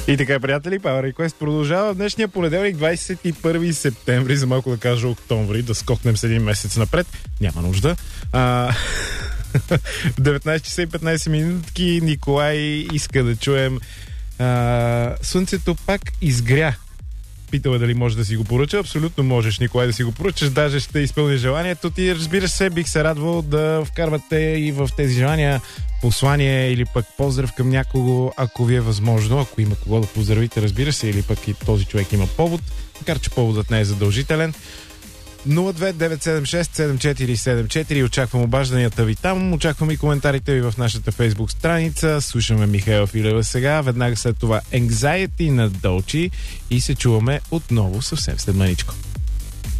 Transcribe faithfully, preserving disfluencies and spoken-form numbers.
И така, приятели, Power Request продължава днешния понеделник, двадесет и първи септември, за малко да кажа октомври, да скокнем с един месец напред. Няма нужда. А... В деветнадесет часа и петнадесет минутки Николай иска да чуем а... Слънцето пак изгря. Питала дали може да си го поръча. Абсолютно можеш, Николай, да си го поръчаш. Даже ще изпълни желанието ти. Разбира се, бих се радвал да вкарвате и в тези желания послание или пък поздрав към някого, ако ви е възможно, ако има кого да поздравите, разбира се, или пък и този човек има повод, макар че поводът не е задължителен. нула две девет седем шест седем четири седем четири. Очаквам обажданията ви там. Очаквам и коментарите ви в нашата фейсбук страница. Слушаме Михаела Филева сега. Веднага след това Anxiety на Долчи и се чуваме отново съвсем след маничко.